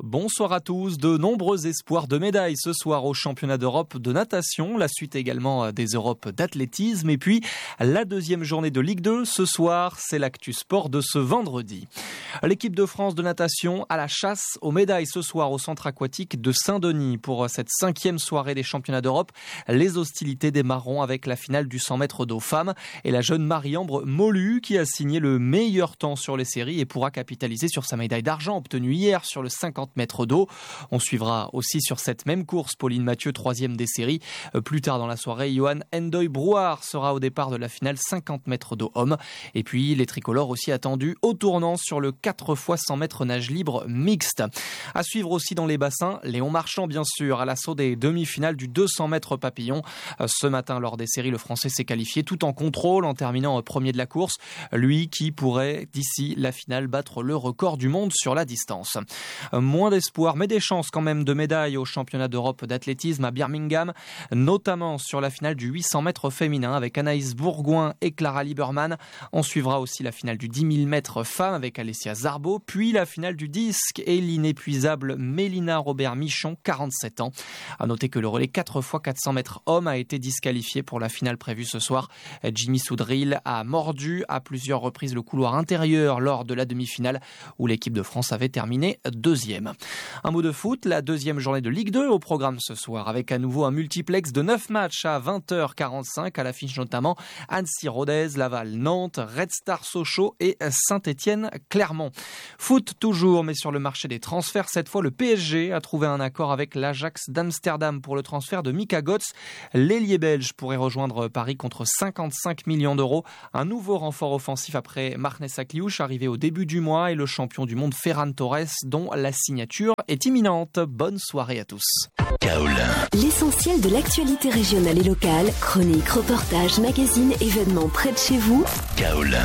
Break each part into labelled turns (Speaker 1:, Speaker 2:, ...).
Speaker 1: Bonsoir à tous. De nombreux espoirs de médailles ce soir au championnat d'Europe de natation. La suite également des Europes d'athlétisme. Et puis, la deuxième journée de Ligue 2. Ce soir, c'est l'actu sport de ce vendredi. L'équipe de France de natation à la chasse aux médailles ce soir au centre aquatique de Saint-Denis. Pour cette 5e soirée des championnats d'Europe, les hostilités démarreront avec la finale du 100 mètres d'eau femmes et la jeune Marie-Ambre Molu qui a signé le meilleur temps sur les séries et pourra capitaliser sur sa médaille d'argent obtenue hier sur le 50 mètres d'eau. On suivra aussi sur cette même course Pauline Mathieu, 3e des séries. Plus tard dans la soirée, Johan Endoy-Brouard sera au départ de la finale 50 mètres d'eau hommes. Et puis les tricolores aussi attendus au tournant sur le 4 x 100 mètres nage libre mixte. À suivre aussi dans les bassins, Léon Marchand bien sûr, à l'assaut des demi-finales du 200 mètres papillon. Ce matin lors des séries, le Français s'est qualifié tout en contrôle en terminant premier de la course. Lui qui pourrait d'ici la finale battre le record du monde sur la distance. Moins d'espoir, mais des chances quand même de médailles au championnat d'Europe d'athlétisme à Birmingham, notamment sur la finale du 800 mètres féminin avec Anaïs Bourgoin et Clara Lieberman. On suivra aussi la finale du 10 000 mètres femmes avec Alessia Zarbo, puis la finale du disque et l'inépuisable Mélina Robert-Michon, 47 ans. À noter que le relais 4 x 400 mètres hommes a été disqualifié pour la finale prévue ce soir. Jimmy Soudril a mordu à plusieurs reprises le couloir intérieur lors de la demi-finale où l'équipe de France avait terminé deuxième. Un mot de foot, la deuxième journée de Ligue 2 au programme ce soir avec à nouveau un multiplex de 9 matchs à 20h45 à l'affiche notamment Annecy-Rodez, Laval-Nantes, Red Star Sochaux et Saint-Étienne-Clermont. Foot toujours, mais sur le marché des transferts, cette fois le PSG a trouvé un accord avec l'Ajax d'Amsterdam pour le transfert de Mika Götze. L'ailier belge pourrait rejoindre Paris contre 55 millions d'euros. Un nouveau renfort offensif après Marnez Akliouche arrivé au début du mois et le champion du monde Ferran Torres dont la signature est imminente. Bonne soirée à tous.
Speaker 2: Kaolin.
Speaker 3: L'essentiel de l'actualité régionale et locale, chroniques, reportages, magazines, événements près de chez vous.
Speaker 2: Kaolin.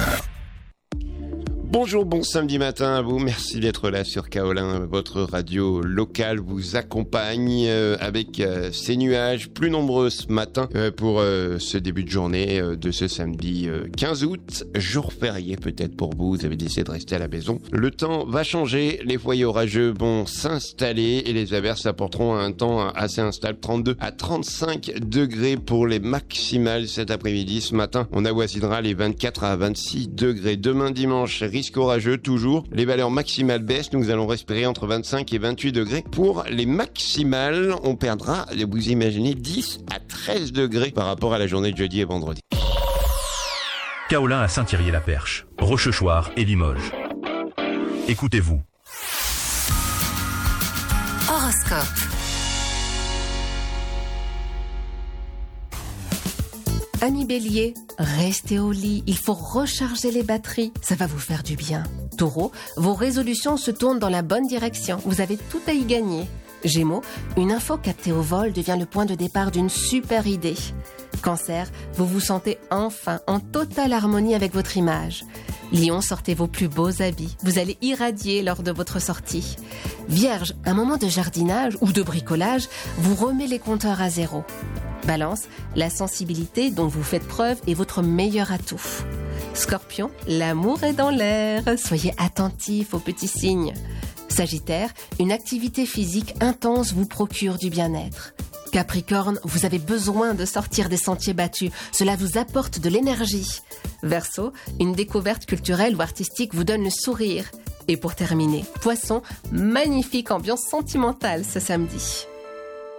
Speaker 4: Bonjour, bon samedi matin à vous. Merci d'être là sur Kaolin. Votre radio locale vous accompagne avec ces nuages plus nombreux ce matin pour ce début de journée de ce samedi 15 août. Jour férié peut-être pour vous. Vous avez décidé de rester à la maison. Le temps va changer. Les foyers orageux vont s'installer et les averses apporteront un temps assez instable. 32 à 35 degrés pour les maximales cet après-midi. Ce matin, on avoisinera les 24 à 26 degrés. Demain dimanche, risque orageux toujours. Les valeurs maximales baissent. Nous allons respirer entre 25 et 28 degrés. Pour les maximales, on perdra, vous imaginez, 10 à 13 degrés par rapport à la journée de jeudi et vendredi.
Speaker 5: Kaolin à Saint-Thierry-la-Perche, Rochechouart et Limoges. Écoutez-vous.
Speaker 6: Horoscope. Amis Bélier, restez au lit, il faut recharger les batteries, ça va vous faire du bien. Taureau, vos résolutions se tournent dans la bonne direction, vous avez tout à y gagner. Gémeaux, une info captée au vol devient le point de départ d'une super idée. Cancer, vous vous sentez enfin en totale harmonie avec votre image. Lion, sortez vos plus beaux habits, vous allez irradier lors de votre sortie. Vierge, un moment de jardinage ou de bricolage vous remet les compteurs à zéro. Balance, la sensibilité dont vous faites preuve est votre meilleur atout. Scorpion, l'amour est dans l'air, soyez attentif aux petits signes. Sagittaire, une activité physique intense vous procure du bien-être. Capricorne, vous avez besoin de sortir des sentiers battus, cela vous apporte de l'énergie. Verseau, une découverte culturelle ou artistique vous donne le sourire. Et pour terminer, Poisson, magnifique ambiance sentimentale ce samedi.